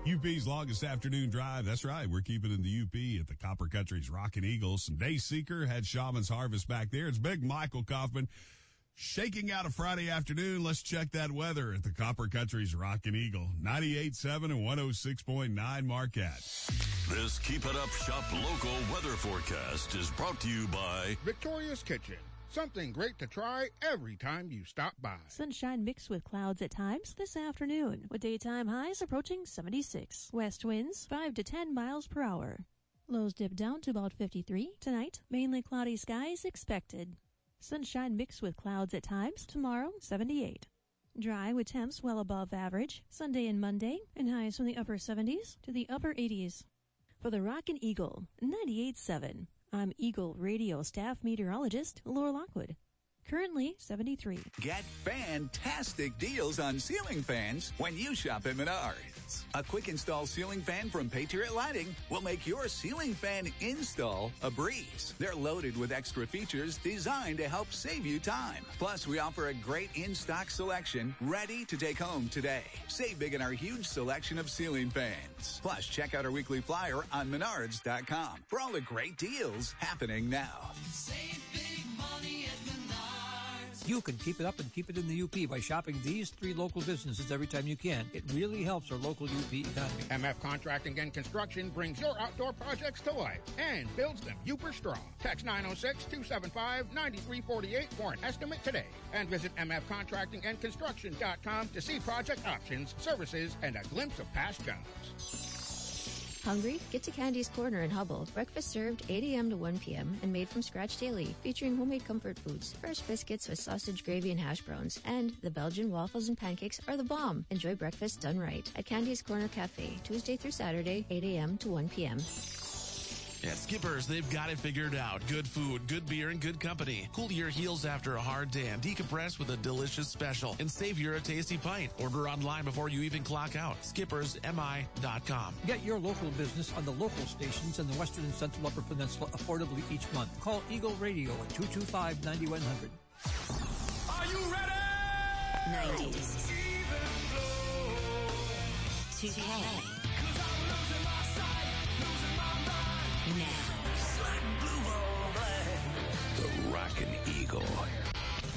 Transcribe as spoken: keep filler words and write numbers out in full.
U P's longest afternoon drive. That's right. We're keeping in the U P at the Copper Country's Rockin' Eagles. Some Day Seeker had Shaman's Harvest back there. It's Big Michael Kaufman shaking out a Friday afternoon. Let's check that weather at the Copper Country's Rockin' Eagle. ninety-eight point seven and one oh six point nine Marquette. This Keep It Up Shop local weather forecast is brought to you by Victoria's Kitchen. Something great to try every time you stop by. Sunshine mixed with clouds at times this afternoon, with daytime highs approaching seventy-six. West winds five to ten miles per hour. Lows dip down to about fifty-three. Tonight, mainly cloudy skies expected. Sunshine mixed with clouds at times. Tomorrow, seventy-eight. Dry with temps well above average. Sunday and Monday, and highs from the upper seventies to the upper eighties. For the Rockin' Eagle, ninety-eight point seven. I'm Eagle Radio staff meteorologist Laura Lockwood. Currently seventy-three. Get fantastic deals on ceiling fans when you shop at Menards. A quick install ceiling fan from Patriot Lighting will make your ceiling fan install a breeze. They're loaded with extra features designed to help save you time. Plus, we offer a great in-stock selection ready to take home today. Save big in our huge selection of ceiling fans. Plus, check out our weekly flyer on menards dot com for all the great deals happening now. Save big money at Menards. You can keep it up and keep it in the U P by shopping these three local businesses every time you can. It really helps our local U P economy. M F Contracting and Construction brings your outdoor projects to life and builds them Uper strong. Text nine oh six, two seven five, nine three four eight for an estimate today. And visit m f contracting and construction dot com to see project options, services, and a glimpse of past jobs. Hungry? Get to Candy's Corner in Hubble. Breakfast served eight a.m. to one p.m. and made from scratch daily, featuring homemade comfort foods, fresh biscuits with sausage gravy and hash browns, and the Belgian waffles and pancakes are the bomb. Enjoy breakfast done right at Candy's Corner Cafe, Tuesday through Saturday, eight a.m. to one p.m. At Skipper's, they've got it figured out. Good food, good beer, and good company. Cool your heels after a hard day and decompress with a delicious special. And savor a tasty pint. Order online before you even clock out. Skippers M I dot com. Get your local business on the local stations in the Western and Central Upper Peninsula affordably each month. Call Eagle Radio at two two five, nine one zero zero. Are you ready? nineties. two K. The Rockin' Eagle